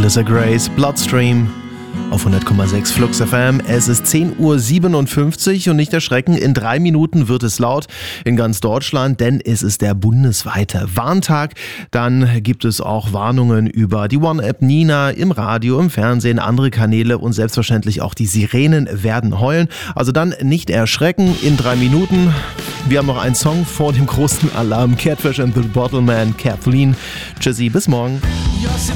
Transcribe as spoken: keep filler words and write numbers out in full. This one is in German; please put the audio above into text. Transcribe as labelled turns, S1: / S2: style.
S1: Melissa Grace, Bloodstream auf hundert Komma sechs Flux F M. Es ist zehn Uhr siebenundfünfzig und nicht erschrecken, in drei Minuten wird es laut in ganz Deutschland, denn es ist der bundesweite Warntag. Dann gibt es auch Warnungen über die One-App Nina im Radio, im Fernsehen, andere Kanäle und selbstverständlich auch die Sirenen werden heulen. Also dann nicht erschrecken in drei Minuten. Wir haben noch einen Song vor dem großen Alarm. Catfish and the Bottleman, Kathleen. Tschüssi, bis morgen.